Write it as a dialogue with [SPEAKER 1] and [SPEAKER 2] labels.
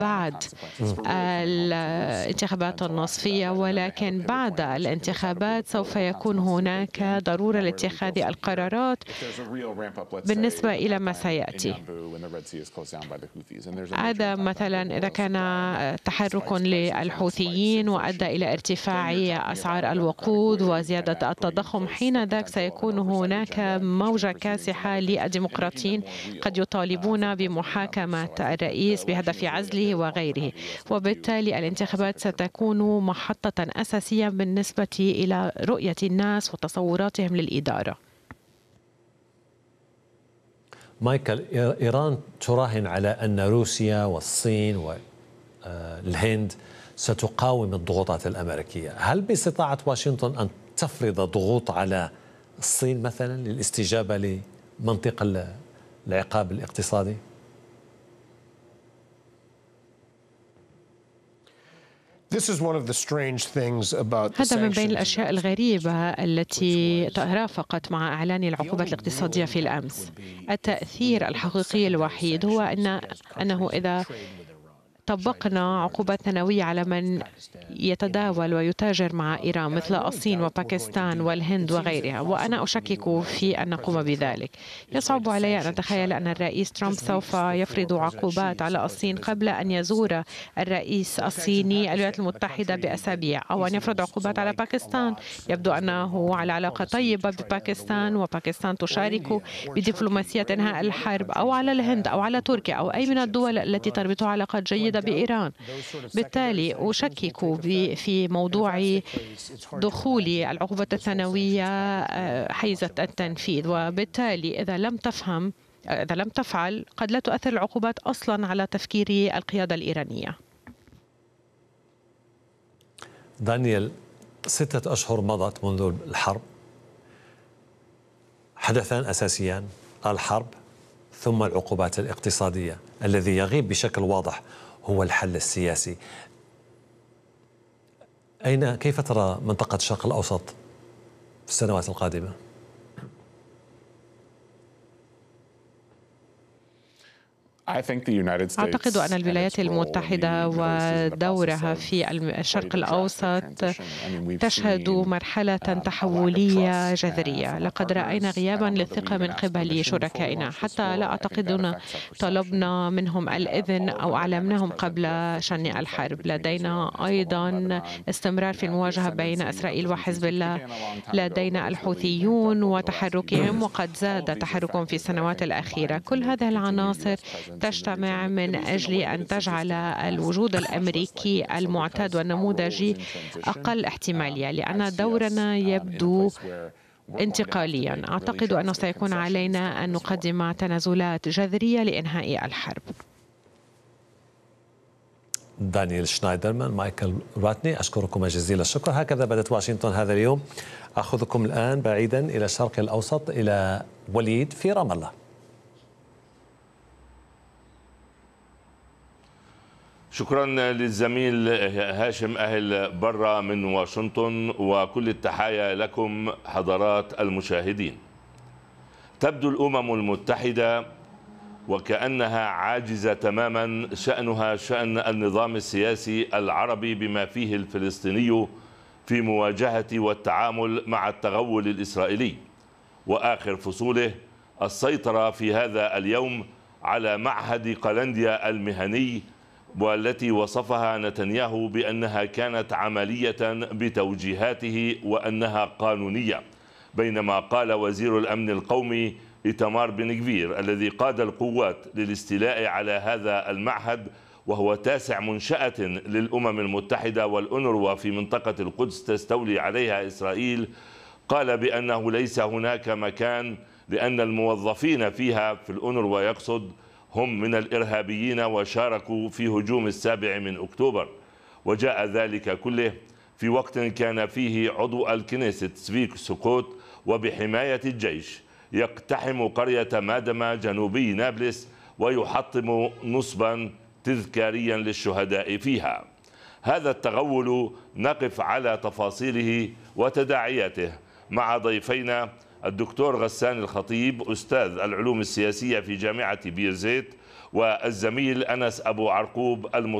[SPEAKER 1] بعد الانتخابات النصفية، ولكن بعد الانتخابات سوف يكون هناك ضرورة لاتخاذ القرارات بالنسبة إلى ما سيأتي. هذا مثلا إذا كان تحرك للحوثيين وأدى إلى ارتفاع أسعار الوقود وزيادة التضخم، حين ذاك سيكون هناك موجة كاسحة للديمقراطيين قد يطالبون بمحاكمة الرئيس بهدف عزله وغيره، وبالتالي الانتخابات ستكون محطة أساسية بالنسبة إلى رؤية الناس وتصوراتهم للإدارة.
[SPEAKER 2] مايكل، إيران تراهن على أن روسيا والصين والهند ستقاوم الضغوطات الأمريكية. هل باستطاعة واشنطن أن تفرض ضغوط على الصين مثلا للاستجابة لمنطق العقاب الاقتصادي؟
[SPEAKER 1] هذا من بين الأشياء الغريبة التي ترافقت مع إعلان العقوبات الاقتصادية في الأمس. التأثير الحقيقي الوحيد هو أنه إذا طبقنا عقوبات ثانوية على من يتداول ويتاجر مع إيران مثل الصين وباكستان والهند وغيرها، وأنا أشكك في أن نقوم بذلك. يصعب علي أن أتخيل أن الرئيس ترامب سوف يفرض عقوبات على الصين قبل أن يزور الرئيس الصيني الولايات المتحدة بأسابيع، أو أن يفرض عقوبات على باكستان. يبدو أنه على علاقة طيبة بباكستان، وباكستان تشارك بدبلوماسية إنهاء الحرب، أو على الهند أو على تركيا أو أي من الدول التي تربطها علاقات جيدة بإيران. بالتالي أشكك في موضوع دخول العقوبات الثانوية حيز التنفيذ، وبالتالي إذا لم تفعل قد لا تؤثر العقوبات أصلا على تفكير القيادة الإيرانية.
[SPEAKER 2] دانيال، 6 أشهر مضت منذ الحرب، حدثان أساسيان: الحرب ثم العقوبات الاقتصادية. الذي يغيب بشكل واضح هو الحل السياسي. كيف ترى منطقة الشرق الأوسط في السنوات القادمة؟
[SPEAKER 1] أعتقد أن الولايات المتحدة ودورها في الشرق الأوسط تشهد مرحلة تحولية جذرية. لقد رأينا غيابا للثقة من قبل شركائنا، حتى لا أعتقد أن طلبنا منهم الإذن أو أعلمناهم قبل شن الحرب. لدينا أيضا استمرار في المواجهة بين إسرائيل وحزب الله، لدينا الحوثيون وتحركهم، وقد زاد تحركهم في السنوات الأخيرة. كل هذه العناصر تجتمع من أجل أن تجعل الوجود الأمريكي المعتاد والنموذجي أقل احتمالية، لأن دورنا يبدو انتقاليا. أعتقد أنه سيكون علينا أن نقدم تنازلات جذرية لإنهاء الحرب.
[SPEAKER 2] دانيال شنايدرمان، مايكل راتني، أشكركم جزيل الشكر. هكذا بدت واشنطن هذا اليوم. أخذكم الآن بعيدا إلى الشرق الأوسط، إلى وليد في رام الله.
[SPEAKER 3] شكرا للزميل هاشم أهل برا من واشنطن، وكل التحايا لكم حضرات المشاهدين. تبدو الأمم المتحدة وكأنها عاجزة تماما، شأنها شأن النظام السياسي العربي بما فيه الفلسطيني في مواجهة والتعامل مع التغول الإسرائيلي، وآخر فصوله السيطرة في هذا اليوم على معهد قلنديا المهني، والتي وصفها نتنياهو بأنها كانت عملية بتوجيهاته وأنها قانونية، بينما قال وزير الأمن القومي إيتمار بن غفير الذي قاد القوات للاستيلاء على هذا المعهد، وهو تاسع منشأة للأمم المتحدة والأونروا في منطقة القدس تستولي عليها إسرائيل، قال بأنه ليس هناك مكان لأن الموظفين فيها في الأونروا يقصد هم من الإرهابيين وشاركوا في هجوم 7 أكتوبر. وجاء ذلك كله في وقت كان فيه عضو الكنيست سفيك سكوت وبحماية الجيش يقتحم قرية مادما جنوبي نابلس ويحطم نصبا تذكاريا للشهداء فيها. هذا التغول نقف على تفاصيله وتداعياته مع ضيفينا الدكتور غسان الخطيب أستاذ العلوم السياسية في جامعة بيرزيت، والزميل أنس أبو عرقوب